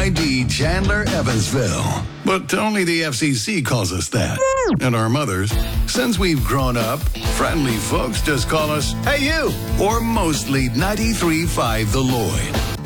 KYD Chandler, Evansville. But only the FCC calls us that. And our mothers. Since we've grown up, friendly folks just call us, "Hey, you!" Or mostly 93.5 The Lloyd.